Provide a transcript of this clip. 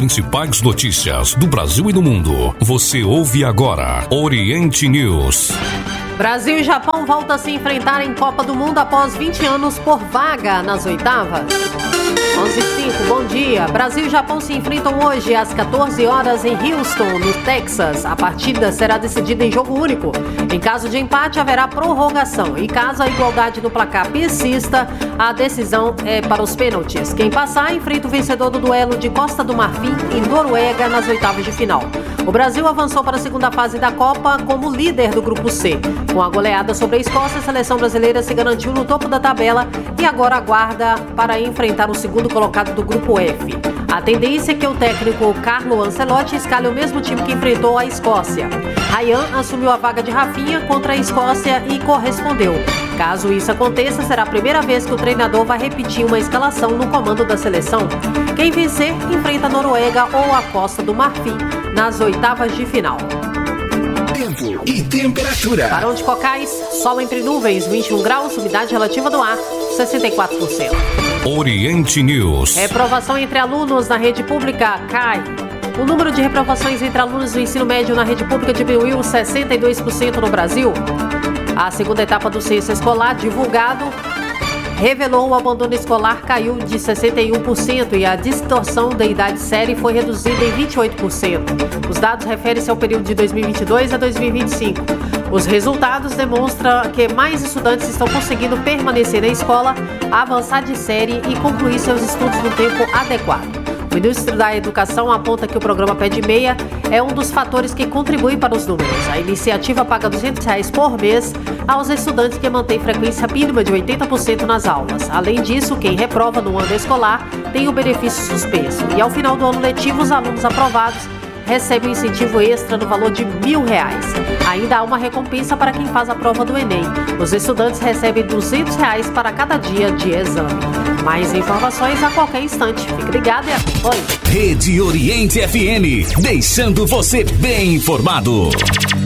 principais notícias do Brasil e do mundo. Você ouve agora Oriente News. Brasil e Japão voltam a se enfrentar em Copa do Mundo após 20 anos por vaga nas oitavas. 11h05, bom dia. Brasil e Japão se enfrentam hoje às 14 horas em Houston, no Texas. A partida será decidida em jogo único. Em caso de empate, haverá prorrogação. E caso a igualdade no placar persista, a decisão é para os pênaltis. Quem passar enfrenta o vencedor do duelo de Costa do Marfim e Noruega nas oitavas de final. O Brasil avançou para a segunda fase da Copa como líder do Grupo C. Com a goleada sobre a Escócia, a seleção brasileira se garantiu no topo da tabela e agora aguarda para enfrentar o segundo colocado do Grupo F. A tendência é que o técnico Carlo Ancelotti escale o mesmo time que enfrentou a Escócia. Ryan assumiu a vaga de Rafinha contra a Escócia e correspondeu. Caso isso aconteça, será a primeira vez que o treinador vai repetir uma escalação no comando da seleção. Quem vencer enfrenta a Noruega ou a Costa do Marfim nas oitavas de final. Tempo e temperatura. Barão de Cocais, sol entre nuvens, 21 graus, umidade relativa do ar, 64%. Oriente News. Reprovação entre alunos na rede pública cai. O número de reprovações entre alunos do ensino médio na rede pública diminuiu 62% no Brasil. A segunda etapa do censo escolar, divulgado, revelou o abandono escolar caiu de 61% e a distorção da idade série foi reduzida em 28%. Os dados referem-se ao período de 2022 a 2025. Os resultados demonstram que mais estudantes estão conseguindo permanecer na escola, avançar de série e concluir seus estudos no tempo adequado. O Ministro da Educação aponta que o programa Pé de Meia é um dos fatores que contribui para os números. A iniciativa paga R$ 200 por mês aos estudantes que mantêm frequência mínima de 80% nas aulas. Além disso, quem reprova no ano escolar tem o benefício suspenso. E ao final do ano letivo, os alunos aprovados recebem um incentivo extra no valor de R$ 1.000. Ainda há uma recompensa para quem faz a prova do Enem. Os estudantes recebem R$ 200 para cada dia de exame. Mais informações a qualquer instante. Fique ligado e acompanhe. Rede Oriente FM, deixando você bem informado.